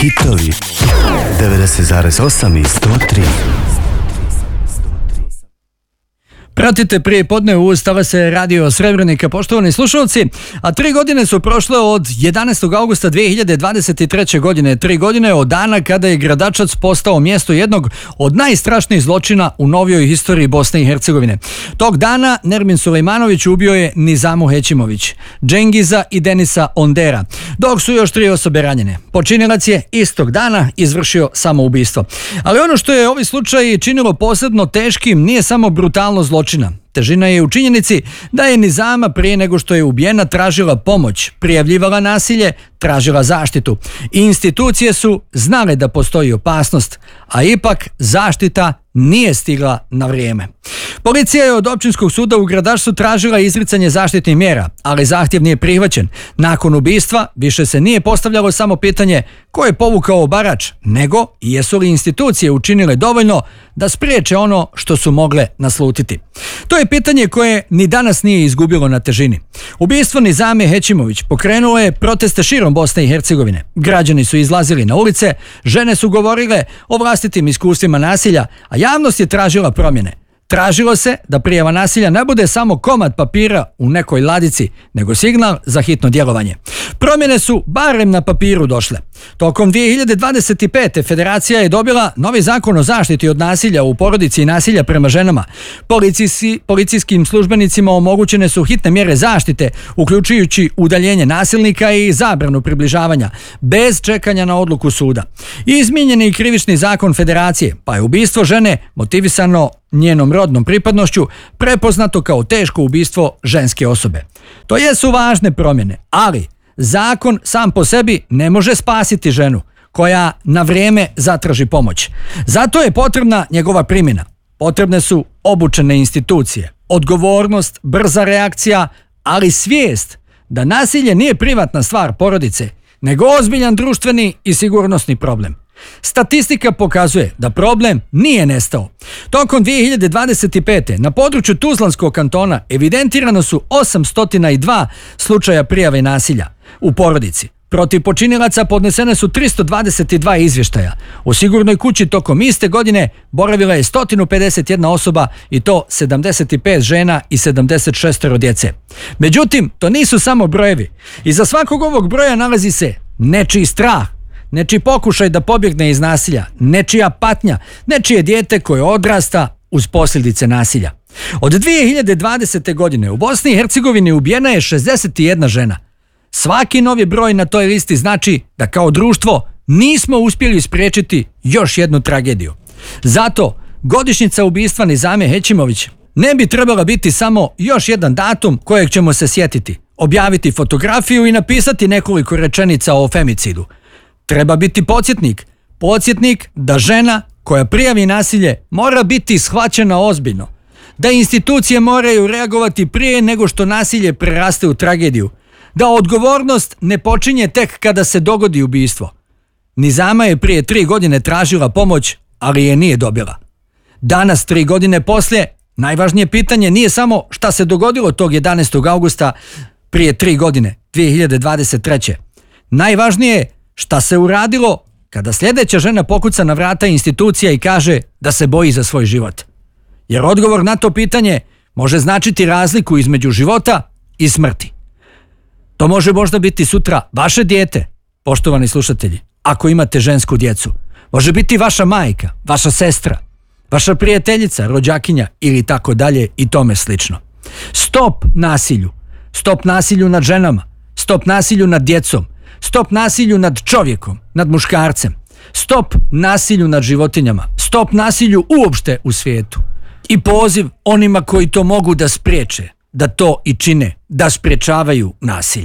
Hitovi 90,8 i 103. Pratite prije podne u stava se radio Srebrenika, poštovani slušalci, a 3 godine su prošle od 11. augusta 2023. godine, 3 godine od dana kada je Gradačac postao mjesto jednog od najstrašnijih zločina u novijoj historiji Bosne i Hercegovine. Tog dana Nermin Sulejmanović ubio je Nizamu Hećimović, Džengiza i Denisa Ondera, dok su još 3 osobe ranjene. Počinilac je istog dana izvršio samoubistvo. Ali ono što je ovaj slučaj činilo posebno teškim nije samo brutalno zločina. Težina je u činjenici da je Nizama prije nego što je ubijena tražila pomoć, prijavljivala nasilje, tražila zaštitu. I institucije su znale da postoji opasnost, a ipak zaštita nije stigla na vrijeme. Policija je od Općinskog suda u Gradačcu tražila izricanje zaštitnih mjera, ali zahtjev nije prihvaćen. Nakon ubistva više se nije postavljalo samo pitanje ko je povukao obarač, nego jesu li institucije učinile dovoljno da spriječe ono što su mogle naslutiti. To je pitanje koje ni danas nije izgubilo na težini. Ubistvo Nizame Hećimović pokrenulo je proteste širom Bosne i Hercegovine. Građani su izlazili na ulice, žene su govorile o vlastitim iskustvima nasilja, a javnost je tražila promjene. Tražilo se da prijava nasilja ne bude samo komad papira u nekoj ladici, nego signal za hitno djelovanje. Promjene su barem na papiru došle. Tokom 2025. Federacija je dobila novi zakon o zaštiti od nasilja u porodici i nasilja prema ženama. Policijskim službenicima omogućene su hitne mjere zaštite, uključujući udaljenje nasilnika i zabranu približavanja, bez čekanja na odluku suda. Izmijenjen je i krivični zakon Federacije, pa je ubistvo žene motivisano njenom rodnom pripadnošću prepoznato kao teško ubistvo ženske osobe. To jesu važne promjene, ali zakon sam po sebi ne može spasiti ženu koja na vrijeme zatraži pomoć. Zato je potrebna njegova primjena. Potrebne su obučene institucije, odgovornost, brza reakcija, ali svijest da nasilje nije privatna stvar porodice, nego ozbiljan društveni i sigurnosni problem. Statistika pokazuje da problem nije nestao. Tokom 2025. na području Tuzlanskog kantona evidentirano su 802 slučaja prijave nasilja u porodici. Protiv počinilaca podnesene su 322 izvještaja. U sigurnoj kući tokom iste godine boravila je 151 osoba i to 75 žena i 76 djece. Međutim, to nisu samo brojevi. Iza svakog ovog broja nalazi se nečiji strah, nečiji pokušaj da pobjegne iz nasilja, nečija patnja, nečije dijete koje odrasta uz posljedice nasilja. Od 2020. godine u Bosni i Hercegovini ubijena je 61 žena. Svaki novi broj na toj listi znači da kao društvo nismo uspjeli spriječiti još jednu tragediju. Zato godišnjica ubistva Nizame Hećimović ne bi trebala biti samo još jedan datum kojeg ćemo se sjetiti, objaviti fotografiju i napisati nekoliko rečenica o femicidu. Treba biti podsjetnik da žena koja prijavi nasilje mora biti shvaćena ozbiljno, da institucije moraju reagovati prije nego što nasilje preraste u tragediju, da odgovornost ne počinje tek kada se dogodi ubistvo. Nizama je prije 3 godine tražila pomoć, ali je nije dobila. Danas, 3 godine poslije, najvažnije pitanje nije samo šta se dogodilo tog 11. augusta prije 3 godine, 2023. Najvažnije je šta se uradilo kada sljedeća žena pokuca na vrata institucija i kaže da se boji za svoj život. Jer odgovor na to pitanje može značiti razliku između života i smrti. To može možda biti sutra vaše dijete, poštovani slušatelji, ako imate žensku djecu. Može biti vaša majka, vaša sestra, vaša prijateljica, rođakinja ili tako dalje i tome slično. Stop nasilju. Stop nasilju nad ženama. Stop nasilju nad djecom. Stop nasilju nad čovjekom, nad muškarcem. Stop nasilju nad životinjama. Stop nasilju uopšte u svijetu. I poziv onima koji to mogu da spriječe, da to i čine, da spriječavaju nasilje.